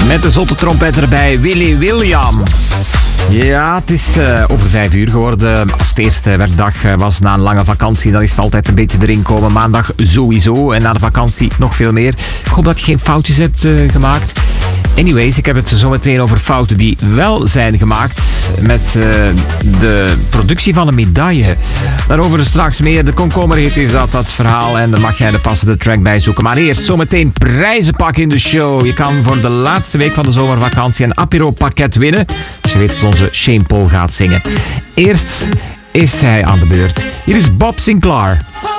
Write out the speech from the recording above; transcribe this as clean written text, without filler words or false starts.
Met de zotte trompet erbij, Willy William. Ja, het is over 5 uur geworden. Als het eerste werkdag was na een lange vakantie, dan is het altijd een beetje erin komen. Maandag sowieso en na de vakantie nog veel meer. Ik hoop dat je geen foutjes hebt gemaakt. Anyways, ik heb het zo meteen over fouten die wel zijn gemaakt met de productie van een medaille. Daarover straks meer. De komkommerhit is dat verhaal en dan mag jij de passende track bij zoeken. Maar eerst zometeen prijzen pakken in de show. Je kan voor de laatste week van de zomervakantie een apero pakket winnen. Als je weet dat onze Shane Paul gaat zingen. Eerst is hij aan de beurt. Hier is Bob Sinclair.